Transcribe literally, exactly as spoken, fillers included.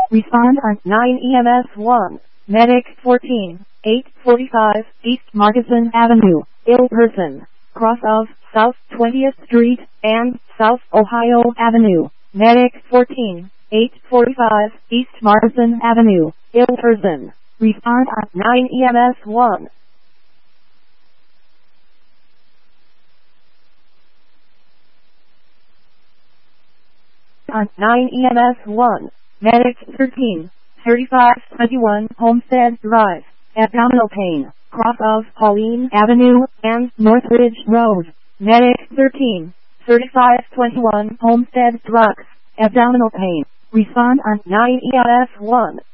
Respond on nine E M S one. Medic fourteen, eight forty-five, East Markeson Avenue, ill person, cross of South twentieth Street and South Ohio Avenue. Medic fourteen, eight forty-five, East Markeson Avenue, ill person. Respond on nine E M S one. On nine E M S one. Medic thirteen, thirty-five twenty-one Homestead Drive, abdominal pain, cross of Pauline Avenue and Northridge Road. Medic thirteen, thirty-five twenty-one Homestead Drive, abdominal pain. Respond on nine E M S one.